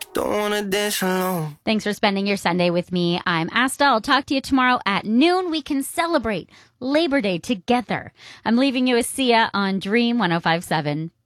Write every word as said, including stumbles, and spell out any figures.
Don't wanna dance alone. Thanks for spending your Sunday with me. I'm Asta. I'll talk to you tomorrow at noon. We can celebrate Labor Day together. I'm leaving you with Sia on Dream one oh five point seven.